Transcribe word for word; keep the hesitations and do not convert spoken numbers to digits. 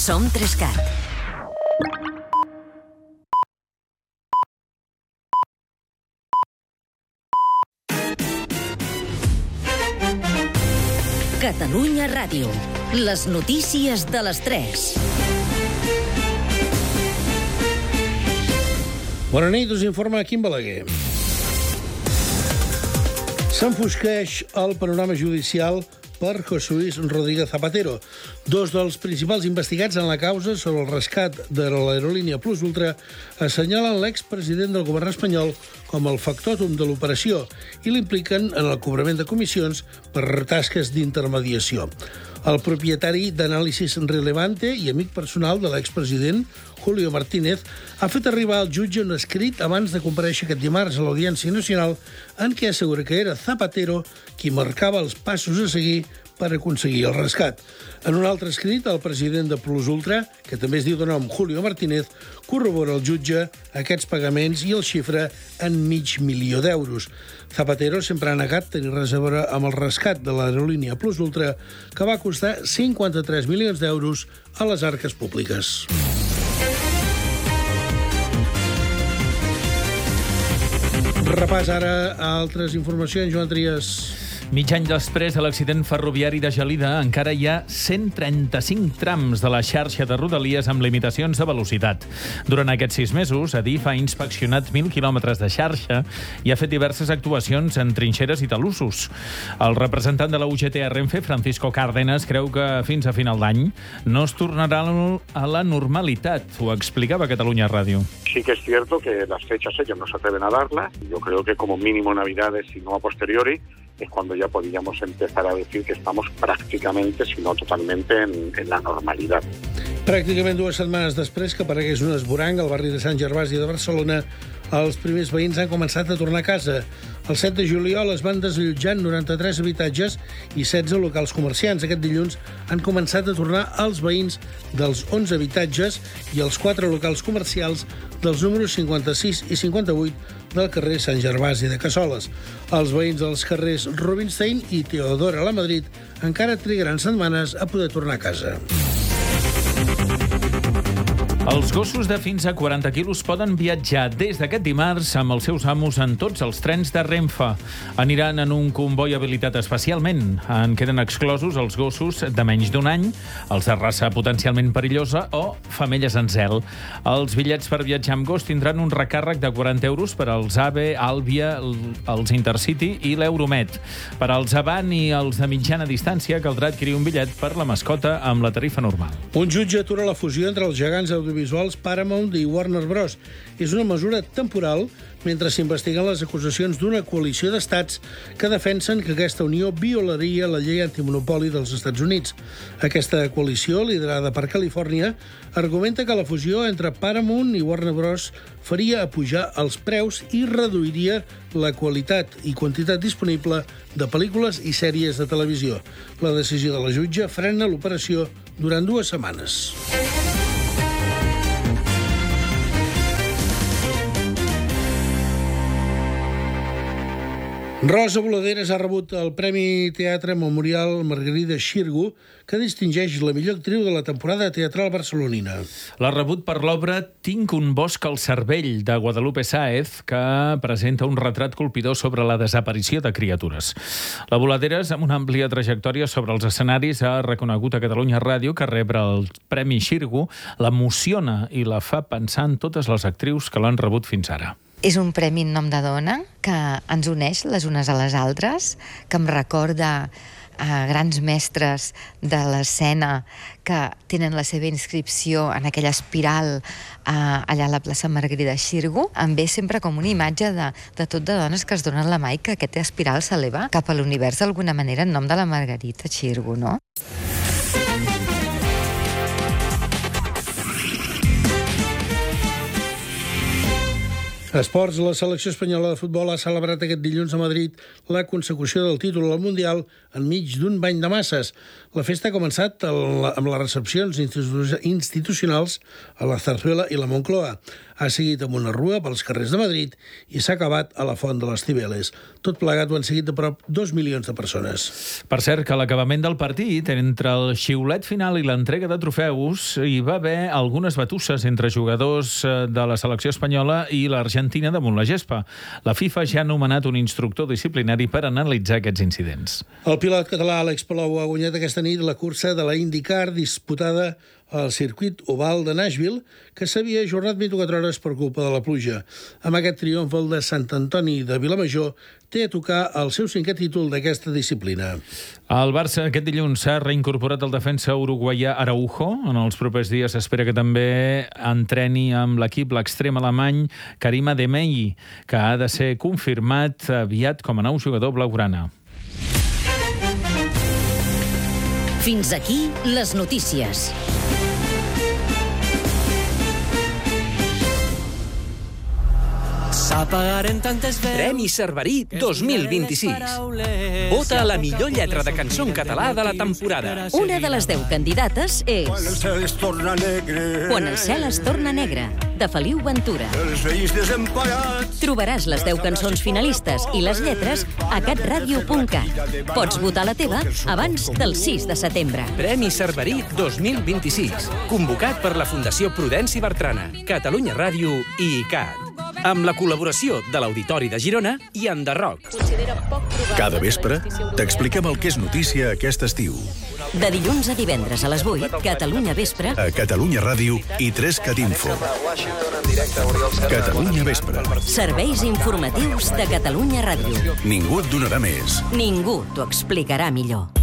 Som Trescat. Catalunya Ràdio. Les notícies de les tres. Bona nit, us informa Quim Balaguer. S'enfosqueix el panorama judicial per José Luis Rodríguez Zapatero. Dos dels principals investigats en la causa sobre el rescat de l'aerolínia Plus Ultra assenyalen l'expresident del govern espanyol com el factòtum de l'operació i l'impliquen en el cobrament de comissions per tasques d'intermediació. El propietari d'Anàlisis Relevante i amic personal de l'expresident, Julio Martínez, ha fet arribar al jutge un escrit abans de comparèixer aquest dimarts a l'Audiència Nacional en què assegura que era Zapatero qui marcava els passos a seguir per aconseguir el rescat. En un altre escrit, el president de Plus Ultra, que també es diu de nom Julio Martínez, corrobora al jutge aquests pagaments i el xifra en mig milió d'euros. Zapatero sempre ha negat tenir res a veure amb el rescat de l'aerolínia Plus Ultra, que va costar cinquanta-tres milions d'euros a les arques públiques. Repàs ara a altres informacions, Joan Trias. Mig any després de l'accident ferroviari de Gelida, encara hi ha cent trenta-cinc trams de la xarxa de Rodalies amb limitacions de velocitat. Durant aquests sis mesos, Adif ha inspeccionat mil quilòmetres de xarxa i ha fet diverses actuacions en trinxeres i talussos. El representant de la U G T a Renfe, Francisco Cárdenas, creu que fins a final d'any no es tornarà a la normalitat. Ho explicava a Catalunya Ràdio. Sí que es cierto que las fechas ellos no se atreven a darlas. Yo creo que como mínimo Navidades, si no a posteriori, es cuando ya podríamos empezar a decir que estamos prácticamente, si no totalmente, en, en la normalidad. Pràcticament dues setmanes després que aparegués un esborang al barri de Sant Gervasi de Barcelona, els primers veïns han començat a tornar a casa. El set de juliol es van desallotjar noranta-tres habitatges i setze locals comerciants. Aquest dilluns han començat a tornar els veïns dels onze habitatges i els quatre locals comercials dels números cinquanta-sis i cinquanta-vuit del carrer Sant Gervasi de Cassoles. Els veïns dels carrers Rubinstein i Teodora Lamadrid encara trigaran setmanes a poder tornar a casa. Els gossos de fins a quaranta quilos poden viatjar des d'aquest dimarts amb els seus amos en tots els trens de Renfe. Aniran en un comboi habilitat especialment. En queden exclosos els gossos de menys d'un any, els de raça potencialment perillosa o femelles en zel. Els bitllets per viatjar amb gos tindran un recàrrec de quaranta euros per als AVE, Àlvia, els Intercity i l'Euromed. Per als Avant i els de mitjana distància caldrà adquirir un bitllet per la mascota amb la tarifa normal. Un jutge atura la fusió entre els gegants audiovisuals visuals Paramount i Warner Bros. És una mesura temporal mentre s'investiguen les acusacions d'una coalició d'estats que defensen que aquesta unió violaria la llei antimonopoli dels Estats Units. Aquesta coalició, liderada per Califòrnia, argumenta que la fusió entre Paramount i Warner Bros. Faria apujar els preus i reduiria la qualitat i quantitat disponible de pel·lícules i sèries de televisió. La decisió de la jutge frena l'operació durant dues setmanes. Rosa Boladeres ha rebut el Premi Teatre Memorial Margarida Xirgu, que distingeix la millor actriu de la temporada teatral barcelonina. L'ha rebut per l'obra Tinc un bosc al cervell, de Guadalupe Sáez, que presenta un retrat colpidor sobre la desaparició de criatures. La Boladeres, amb una àmplia trajectòria sobre els escenaris, ha reconegut a Catalunya Ràdio que rebre el Premi Xirgu l'emociona i la fa pensar en totes les actrius que l'han rebut fins ara. És un premi en nom de dona que ens uneix les unes a les altres, que em recorda a grans mestres de l'escena que tenen la seva inscripció en aquella espiral eh, allà a la plaça Margarida Xirgu. Em ve sempre com una imatge de, de tot de dones que es donen la mà i que aquesta espiral s'eleva cap a l'univers d'alguna manera en nom de la Margarita Xirgu, no? Esports, la selecció espanyola de futbol ha celebrat aquest dilluns a Madrid la consecució del títol al Mundial enmig d'un bany de masses. La festa ha començat amb les recepcions institucionals a la Zarzuela i la Moncloa. Ha seguit amb una rua pels carrers de Madrid i s'ha acabat a la Font de les Cibeles. Tot plegat ho han seguit de prop dos milions de persones. Per cert, que a l'acabament del partit, entre el xiulet final i l'entrega de trofeus, hi va haver algunes batusses entre jugadors de la selecció espanyola i l'Argentina damunt la gespa. La FIFA ja ha nomenat un instructor disciplinari per analitzar aquests incidents. El pilot català Àlex Palou ha guanyat aquesta nit la cursa de la IndyCar disputada al circuit oval de Nashville, que s'havia ajornat vint-i-quatre hores per culpa de la pluja. Amb aquest triomf, el de Sant Antoni de Vilamajor té a tocar el seu cinquè títol d'aquesta disciplina. El Barça aquest dilluns s'ha reincorporat el defensa uruguaià Araujo. En els propers dies s'espera que també entreni amb l'equip l'extrem alemany Karim Adeyemi, que ha de ser confirmat aviat com a nou jugador blaugrana. Fins aquí les notícies. Premi Cerverí dos mil vint-i-sis. Vota a la millor lletra de cançó en català de la temporada. Una de les deu candidates és Quan el cel es torna negre, de Feliu Ventura. Trobaràs les deu cançons finalistes i les lletres a catradio punt cat. Pots votar la teva abans del sis de setembre. Premi Cerverí dos mil vint-i-sis. Convocat per la Fundació Prudenci Bertrana, Catalunya Ràdio i I C A T. Amb la col·laboració de l'Auditori de Girona i Enderroc. Cada vespre t'expliquem el que és notícia aquest estiu. De dilluns a divendres a les vuit, Catalunya Vespre, A Catalunya Ràdio i tres cat info. Catalunya Vespre. serveis informatius de Catalunya Ràdio. Ningú et donarà més. Ningú t'ho explicarà millor.